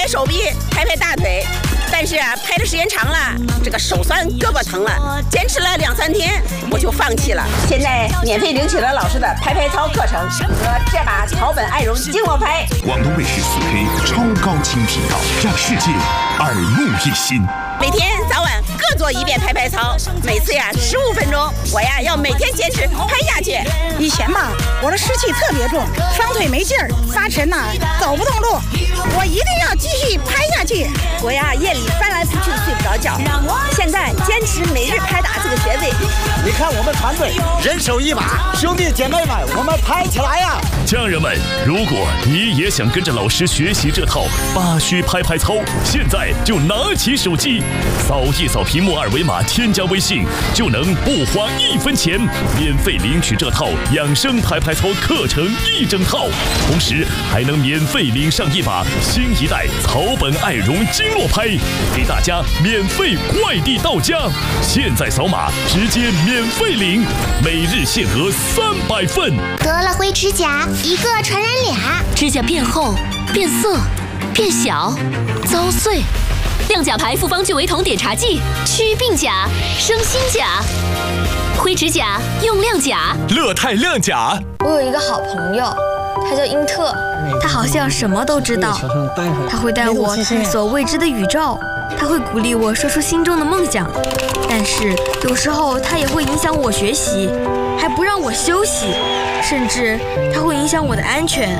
拍手臂，拍拍大腿。但是拍的时间长了，这个手酸，胳膊疼了，坚持了2-3天，我就放弃了。现在免费领取了老师的拍拍操课程和这把草本爱绒经络拍。 广东卫视4K 超高清频道，让世界耳目一新。 每天早晚各做1遍拍拍操，每次15分钟，我要每天坚持拍下去。 以前吧，我的湿气特别重，双腿没劲儿，发沉走不动路，我一定要继续拍下去。 我夜里翻来覆去睡不着觉，现在坚持每日拍打这个穴位。 你看我们团队人手一把，兄弟姐妹们，我们拍起来呀！ 家人们，如果你也想跟着老师学习这套8虚拍拍操，现在就拿起手机，扫一扫屏幕2维码，添加微信，就能不花1分钱，免费领取这套养生拍拍操课程1整套，同时还能免费领上一把新一代草本爱绒经络拍，给大家免费快递到家。现在扫码直接免费领，每日限额300份。 得了灰指甲，一个传染俩， 指甲变厚、变色、变小、遭碎。亮甲牌复方聚维酮碘茶剂，祛病甲，生新甲。灰指甲用亮甲， 乐泰亮甲。 我有一个好朋友，他叫英特，他好像什么都知道，他会带我探索未知的宇宙，他会鼓励我说出心中的梦想，但是有时候他也会影响我学习，还不让我休息，甚至他会影响我的安全。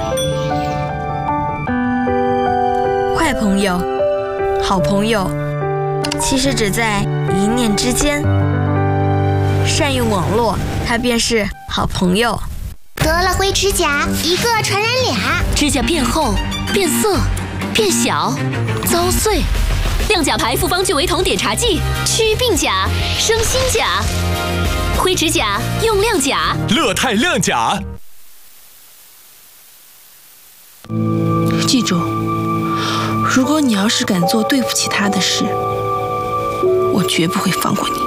坏朋友、好朋友，其实只在一念之间。善用网络，它便是好朋友。 得了灰指甲，一个传染俩， 指甲变厚、变色、变小、遭碎。亮甲牌复方聚维酮碘茶剂，祛病甲，生新甲。灰指甲用亮甲， 乐泰亮甲。 记住，如果你要是敢做对不起他的事，我绝不会放过你。